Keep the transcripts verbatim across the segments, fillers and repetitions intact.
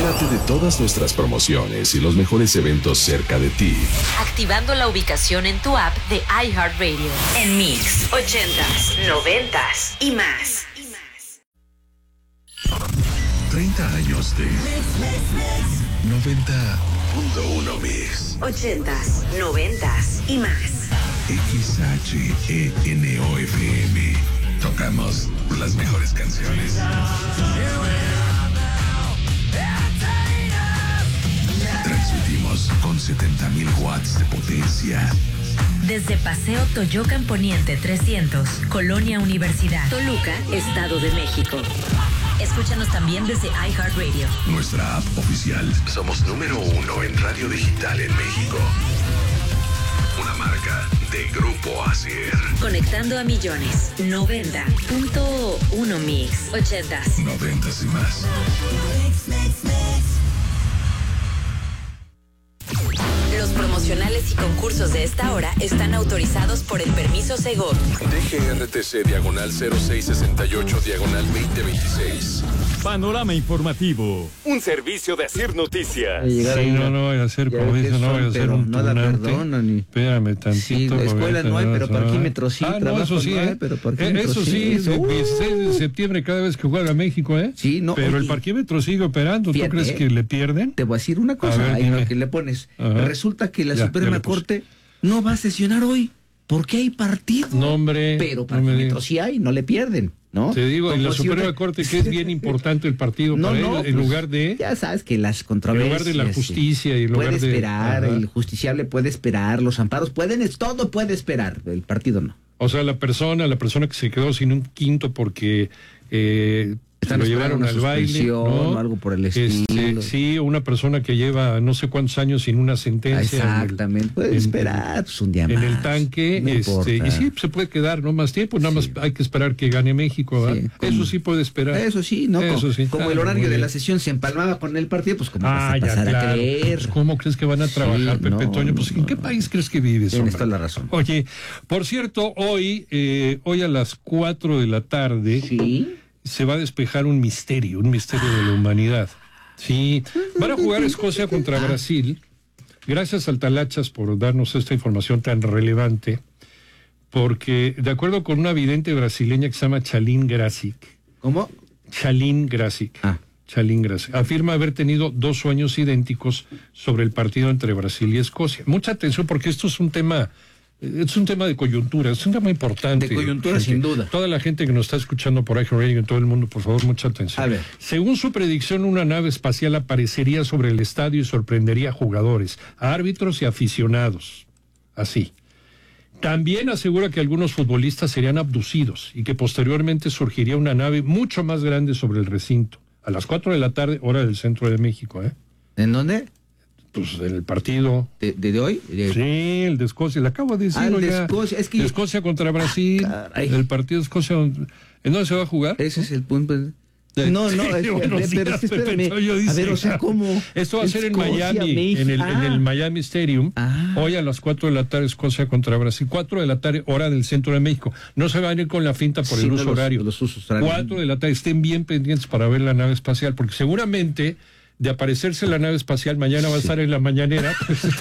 Entérate de todas nuestras promociones y los mejores eventos cerca de ti, activando la ubicación en tu app de iHeartRadio. En Mix, ochentas, noventas y más. treinta años de noventa punto uno Mix. Ochentas, noventas y más. X H E N O F M. Tocamos las mejores canciones. Transmitimos con setenta mil watts de potencia. Desde Paseo Toyocan Poniente trescientos, Colonia Universidad, Toluca, Estado de México. Escúchanos también desde iHeartRadio. Nuestra app oficial. Somos número uno en radio digital en México. Una marca de Grupo Asier. Conectando a millones. noventa punto uno Mix. Ochentas. Noventas y más. Los promocionales y concursos de esta hora están autorizados por el permiso Segov. D G R T C diagonal cero seis sesenta y ocho diagonal veinte veintiséis. Panorama informativo. Un servicio de Asir Noticias. Sí, no, no voy a hacer como dice, no voy a hacer un no la perdonan. Espérame tantito. Sí, la escuela no hay, pero parquímetro sí. Ah, no, eso sí, no hay, ¿eh? pero parquímetro eso sí, eso. el dieciséis de septiembre cada vez que juega México, ¿eh? Sí, no. Pero oye, el parquímetro sigue operando. ¿Tú fíjate, crees que le pierden? Te voy a decir una cosa, A ver, ahí dime. lo que le pones. Ajá. Resulta que la Ya, Suprema ya le puse. Corte no va a sesionar hoy porque hay partido. No, hombre. Pero no me parquímetro digas. sí hay, no le pierden, ¿no? Te digo, en Como la si Suprema una- Corte que es bien importante el partido No, para no, él, en pues, lugar de... ya sabes que las En controversias. lugar de la justicia y en puede lugar de... esperar, Ajá. el justiciable puede esperar, los amparos pueden, es- todo puede esperar, el partido no. O sea, la persona, la persona que se quedó sin un quinto porque eh, Están lo esperando llevaron una al baile, suspensión ¿no? o algo por el Este, estilo. sí, o una persona que lleva no sé cuántos años sin una sentencia. en el- Exactamente, puede en- esperar pues, un día En más. el tanque, no este, importa. y sí, se puede quedar no más tiempo, nada más Sí. hay que esperar que gane México, ¿verdad? Sí, como- Eso sí puede esperar. Eso sí, ¿no? Eso como sí. como Ah, el horario muy de bien. la sesión se empalmaba con el partido, pues como Ah, vas a ya, pasar claro. a creer. Pues, ¿cómo crees que van a trabajar, Sí, Pepe no, Toño? Pues, no, ¿en qué no. país crees que vives, Tienes hombre? toda la razón. Oye, por cierto, hoy, eh, hoy a las cuatro de la tarde Sí. se va a despejar un misterio, un misterio de la humanidad. Sí, van a jugar Escocia contra Brasil. Gracias al Talachas por darnos esta información tan relevante, porque de acuerdo con una vidente brasileña que se llama Chalín Grasic, ¿Cómo? Chalín Grasic, Ah. Chalín Grasic, afirma haber tenido dos sueños idénticos sobre el partido entre Brasil y Escocia. Mucha atención porque esto es un tema, es un tema de coyuntura, es un tema importante. De coyuntura, gente. sin duda. Toda la gente que nos está escuchando por iHeartRadio en todo el mundo, por favor, mucha atención. A ver. Según su predicción, una nave espacial aparecería sobre el estadio y sorprendería a jugadores, a árbitros y aficionados. Así. También asegura que algunos futbolistas serían abducidos y que posteriormente surgiría una nave mucho más grande sobre el recinto. A las cuatro de la tarde, hora del centro de México, ¿eh? ¿En dónde? Pues en el partido. ¿De, de, de hoy? De- Sí, el de Escocia, le acabo de decir. Ah, el de oiga. Escocia, es que- De Escocia contra Brasil, Caray. el partido de Escocia, ¿en dónde se va a jugar? Ese es el punto. Sí. No, no, Sí, es que- buenos pero días, es que espérame. Pepe Toño dice, A ver, o sea, ¿cómo? Esto va a ser en Escocia, Miami, México. en el, Ah. en el Miami Stadium. Ah. Hoy a las cuatro de la tarde, Escocia contra Brasil. cuatro de la tarde, hora del centro de México. No se van a ir con la finta por Sí, el no, uso los- horario. los usos horarios. cuatro de la tarde, estén bien pendientes para ver la nave espacial, porque seguramente de aparecerse la nave espacial mañana va a estar en la mañanera. Pues, sí,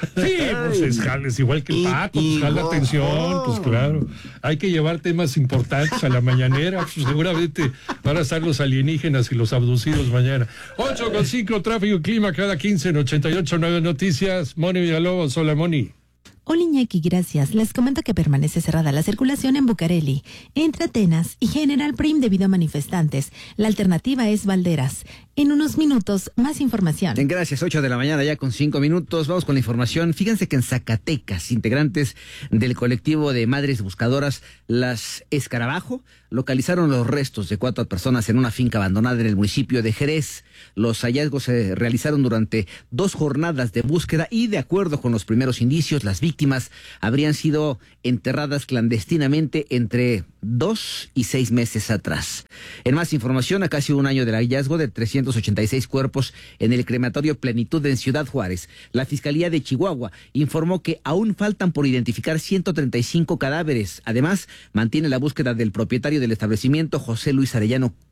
pues es, jala- es igual que el Y- Paco, y- pues jala atención, pues claro. Hay que llevar temas importantes a la mañanera, pues seguramente van a estar los alienígenas y los abducidos mañana. ocho con cinco, tráfico y clima cada quince en ochenta y ocho nueve Noticias. Moni Villalobos, hola Moni. Hola Iñaki, gracias. Les comento que permanece cerrada la circulación en Bucareli, entre Atenas y General Prim debido a manifestantes. La alternativa es Valderas. En unos minutos, más información. Gracias, ocho de la mañana ya con cinco minutos. Vamos con la información. Fíjense que en Zacatecas, integrantes del colectivo de Madres Buscadoras Las Escarabajo localizaron los restos de cuatro personas en una finca abandonada en el municipio de Jerez. Los hallazgos se realizaron durante dos jornadas de búsqueda y, de acuerdo con los primeros indicios, las víctimas habrían sido enterradas clandestinamente entre dos y seis meses atrás. En más información, a casi un año del hallazgo de trescientos ochenta y seis cuerpos en el crematorio Plenitud en Ciudad Juárez, la Fiscalía de Chihuahua informó que aún faltan por identificar ciento treinta y cinco cadáveres. Además, mantiene la búsqueda del propietario del establecimiento, José Luis Arellano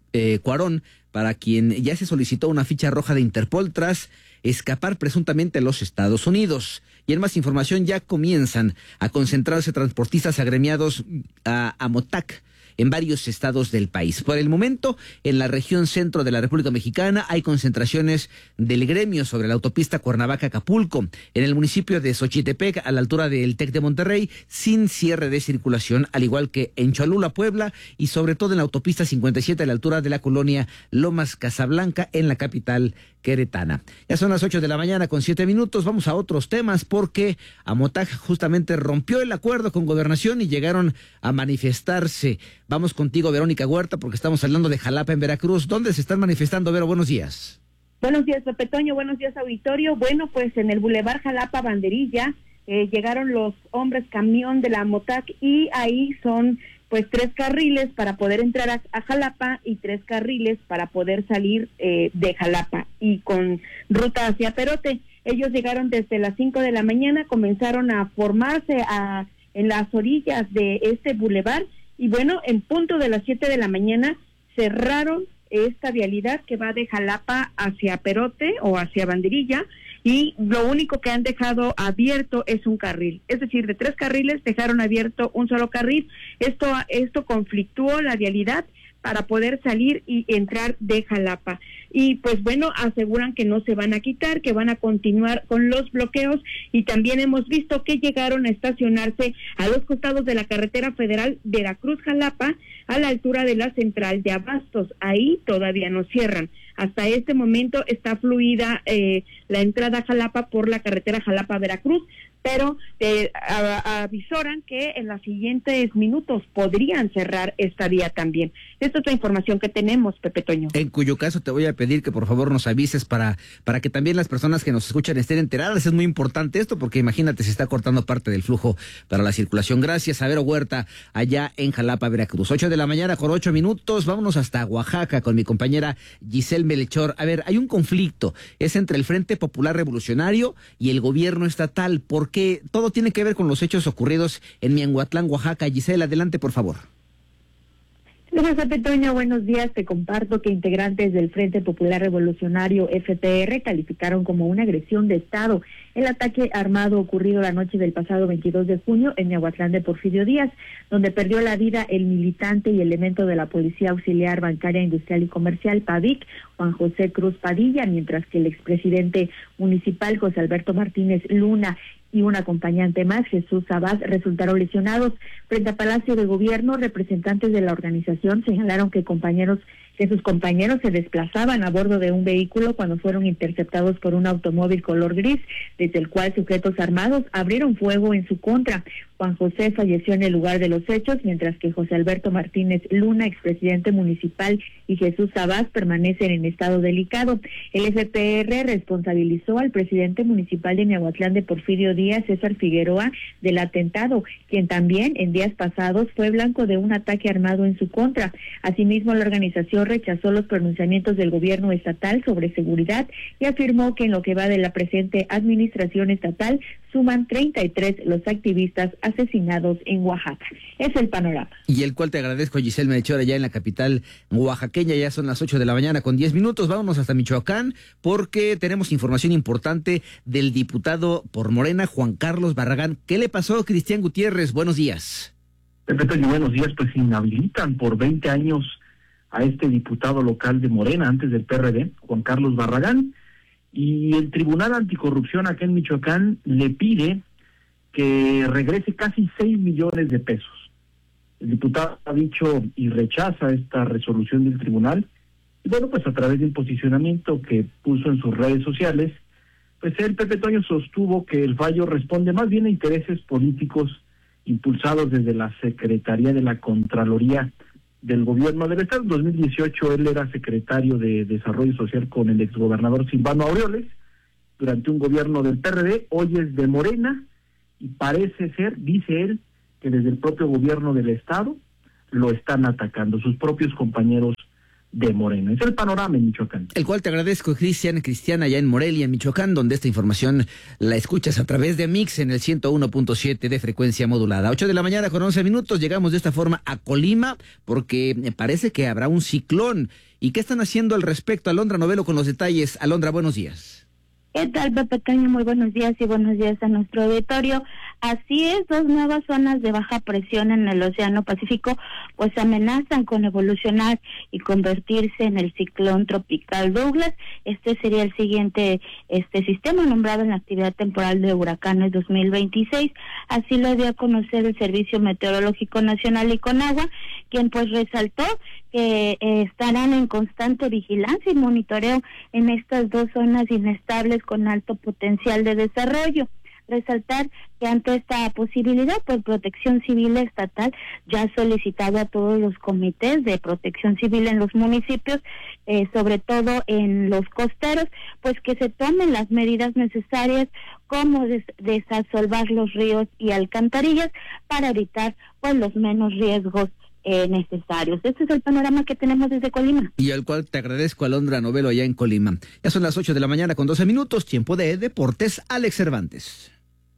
eh, Cuarón, para quien ya se solicitó una ficha roja de Interpol tras escapar presuntamente a los Estados Unidos. Y en más información, ya comienzan a concentrarse transportistas agremiados a Amotac en varios estados del país. Por el momento, en la región centro de la República Mexicana hay concentraciones del gremio sobre la autopista Cuernavaca-Acapulco, en el municipio de Xochitepec, a la altura del TEC de Monterrey, sin cierre de circulación, al igual que en Cholula, Puebla, y sobre todo en la autopista cincuenta y siete a la altura de la colonia Lomas Casablanca, en la capital queretana. Ya son las ocho de la mañana con siete minutos, vamos a otros temas, porque Amotac justamente rompió el acuerdo con Gobernación y llegaron a manifestarse. Vamos contigo, Verónica Huerta, porque estamos hablando de Jalapa en Veracruz. ¿Dónde se están manifestando, Vero? Buenos días. Buenos días, Pepe Toño. Buenos días, auditorio. Bueno, pues en el Boulevard Jalapa Banderilla eh, llegaron los hombres camión de la Amotac y ahí son pues tres carriles para poder entrar a, a Jalapa y tres carriles para poder salir eh, de Jalapa y con ruta hacia Perote. Ellos llegaron desde las cinco de la mañana, comenzaron a formarse a, en las orillas de este bulevar y bueno, en punto de las siete de la mañana cerraron esta vialidad que va de Jalapa hacia Perote o hacia Banderilla, y lo único que han dejado abierto es un carril, es decir, de tres carriles dejaron abierto un solo carril. Esto, esto conflictuó la vialidad para poder salir y entrar de Jalapa. Y pues bueno, aseguran que no se van a quitar, que van a continuar con los bloqueos, y también hemos visto que llegaron a estacionarse a los costados de la carretera federal Veracruz-Jalapa, a la altura de la central de Abastos. Ahí todavía no cierran. Hasta este momento está fluida eh, la entrada a Jalapa por la carretera Jalapa-Veracruz, pero eh, a, avisoran que en los siguientes minutos podrían cerrar esta vía también. Esta es la información que tenemos, Pepe Toño. En cuyo caso te voy a pedir que por favor nos avises para, para que también las personas que nos escuchan estén enteradas. Es muy importante esto porque imagínate, se está cortando parte del flujo para la circulación. Gracias, Vero Huerta, allá en Jalapa, Veracruz. Ocho de la mañana con ocho minutos, vámonos hasta Oaxaca con mi compañera Giselle Melchor. A ver, hay un conflicto, es entre el Frente Popular Revolucionario y el gobierno estatal, porque todo tiene que ver con los hechos ocurridos en Miahuatlán, Oaxaca. Giselle, adelante, por favor. Gracias, Pepe Toño. Buenos días. Te comparto que integrantes del Frente Popular Revolucionario F P R calificaron como una agresión de Estado el ataque armado ocurrido la noche del pasado veintidós de junio en Miahuatlán de Porfirio Díaz, donde perdió la vida el militante y elemento de la Policía Auxiliar Bancaria, Industrial y Comercial, PAVIC, Juan José Cruz Padilla, mientras que el expresidente municipal José Alberto Martínez Luna y un acompañante más, Jesús Sabás, resultaron lesionados. Frente a Palacio de Gobierno, representantes de la organización señalaron que compañeros que sus compañeros se desplazaban a bordo de un vehículo cuando fueron interceptados por un automóvil color gris, desde el cual sujetos armados abrieron fuego en su contra. Juan José falleció en el lugar de los hechos, mientras que José Alberto Martínez Luna, expresidente municipal, y Jesús Sabás permanecen en estado delicado. El F P R responsabilizó al presidente municipal de Miahuatlán de Porfirio Díaz, César Figueroa, del atentado, quien también en días pasados fue blanco de un ataque armado en su contra. Asimismo, la organización rechazó los pronunciamientos del gobierno estatal sobre seguridad y afirmó que en lo que va de la presente administración estatal suman treinta y tres los activistas asesinados en Oaxaca. Es el panorama. Y el cual te agradezco, Giselle Melchor, allá en la capital oaxaqueña. Ya son las ocho de la mañana con diez minutos. Vámonos hasta Michoacán porque tenemos información importante del diputado por Morena, Juan Carlos Barragán. ¿Qué le pasó, Cristian Gutiérrez? Buenos días. Pepe Toño, buenos días. Pues inhabilitan por veinte años a este diputado local de Morena, antes del P R D, Juan Carlos Barragán, y el Tribunal Anticorrupción acá en Michoacán le pide que regrese casi seis millones de pesos. El diputado ha dicho y rechaza esta resolución del tribunal, y bueno, pues a través del posicionamiento que puso en sus redes sociales, pues el Pepe Toño sostuvo que el fallo responde más bien a intereses políticos impulsados desde la Secretaría de la Contraloría del Gobierno del Estado. En dos mil dieciocho él era secretario de Desarrollo Social con el exgobernador Silvano Aureoles, durante un gobierno del P R D, hoy es de Morena, y parece ser, dice él, que desde el propio gobierno del Estado lo están atacando, sus propios compañeros de Morena. Es el panorama en Michoacán. El cual te agradezco, Cristian, Cristiana, allá en Morelia, en Michoacán, donde esta información la escuchas a través de Mix en el ciento uno punto siete de frecuencia modulada. ocho de la mañana con once minutos, llegamos de esta forma a Colima, porque parece que habrá un ciclón. ¿Y qué están haciendo al respecto? Alondra Novelo con los detalles. Alondra, buenos días. ¿Qué tal, Pepe Toño? Muy buenos días y buenos días a nuestro auditorio. Así es, dos nuevas zonas de baja presión en el Océano Pacífico pues amenazan con evolucionar y convertirse en el ciclón tropical Douglas. Este sería el siguiente este sistema nombrado en la actividad temporal de huracanes dos mil veintiséis. Así lo dio a conocer el Servicio Meteorológico Nacional y Conagua, quien pues resaltó que eh, estarán en constante vigilancia y monitoreo en estas dos zonas inestables con alto potencial de desarrollo. Resaltar que ante esta posibilidad, pues Protección Civil Estatal ya ha solicitado a todos los comités de protección civil en los municipios, eh, sobre todo en los costeros, pues que se tomen las medidas necesarias como des desasolvar los ríos y alcantarillas para evitar pues los menos riesgos Eh, necesarios. Este es el panorama que tenemos desde Colima. Y al cual te agradezco, Alondra Novelo, allá en Colima. Ya son las ocho de la mañana con doce minutos, tiempo de deportes. Alex Cervantes.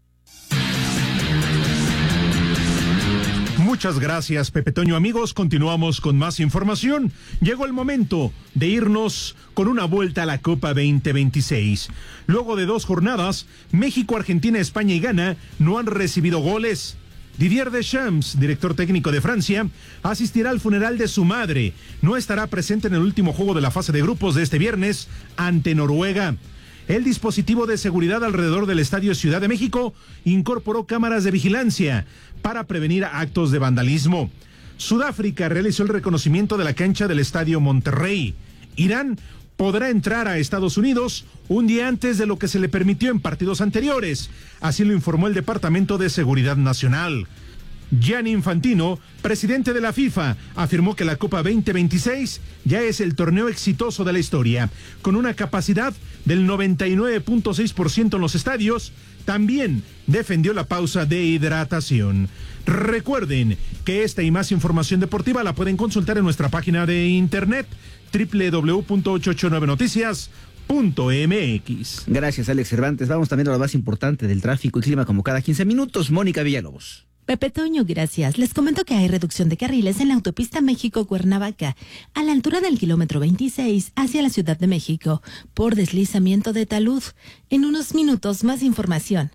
Muchas gracias, Pepe Toño. Amigos, continuamos con más información. Llegó el momento de irnos con una vuelta a la Copa veinte veintiséis. Luego de dos jornadas, México, Argentina, España y Ghana no han recibido goles. Didier Deschamps, director técnico de Francia, asistirá al funeral de su madre. No estará presente en el último juego de la fase de grupos de este viernes ante Noruega. El dispositivo de seguridad alrededor del Estadio Ciudad de México incorporó cámaras de vigilancia para prevenir actos de vandalismo. Sudáfrica realizó el reconocimiento de la cancha del Estadio Monterrey. Irán podrá entrar a Estados Unidos un día antes de lo que se le permitió en partidos anteriores. Así lo informó el Departamento de Seguridad Nacional. Gianni Infantino, presidente de la FIFA, afirmó que la Copa veinte veintiséis ya es el torneo exitoso de la historia, con una capacidad del noventa y nueve punto seis por ciento en los estadios. También defendió la pausa de hidratación. Recuerden que esta y más información deportiva la pueden consultar en nuestra página de internet doble u doble u doble u punto ochocientos ochenta y nueve noticias punto m x. Gracias, Alex Cervantes. Vamos también a lo más importante del tráfico y clima como cada quince minutos. Mónica Villalobos. Pepe Toño, gracias. Les comento que hay reducción de carriles en la autopista México-Cuernavaca, a la altura del kilómetro veintiséis hacia la Ciudad de México, por deslizamiento de talud. En unos minutos, más información.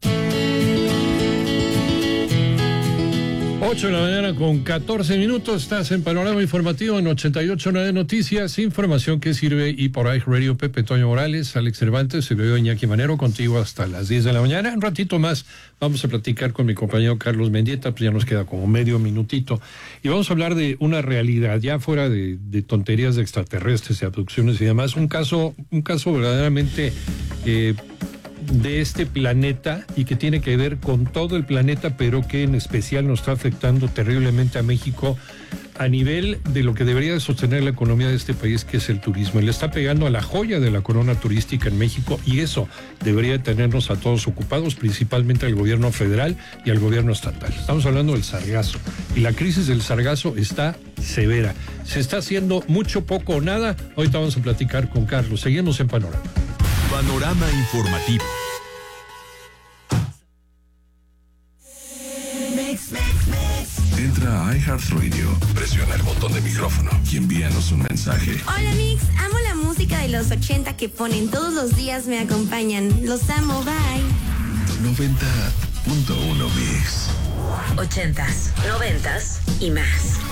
ocho de la mañana con catorce minutos, estás en Panorama Informativo en ochenta y ocho punto nueve Noticias, información que sirve y por ahí Radio Pepe Toño Morales, Alex Cervantes, se veo Iñaki Manero contigo hasta las diez de la mañana. Un ratito más vamos a platicar con mi compañero Carlos Mendieta, pues ya nos queda como medio minutito, y vamos a hablar de una realidad, ya fuera de, de tonterías de extraterrestres, de abducciones y demás, un caso, un caso verdaderamente eh, de este planeta y que tiene que ver con todo el planeta, pero que en especial nos está afectando terriblemente a México a nivel de lo que debería de sostener la economía de este país, que es el turismo. Y le está pegando a la joya de la corona turística en México, y eso debería de tenernos a todos ocupados, principalmente al gobierno federal y al gobierno estatal. Estamos hablando del sargazo, y la crisis del sargazo está severa. Se está haciendo mucho, poco o nada. Ahorita vamos a platicar con Carlos. Seguimos en Panorama. Panorama Informativo. Entra a iHeartRadio, presiona el botón de micrófono y envíanos un mensaje. Hola Mix, amo la música de los ochenta que ponen todos los días, me acompañan. Los amo, bye. noventa punto uno Mix. Ochentas, noventas y más.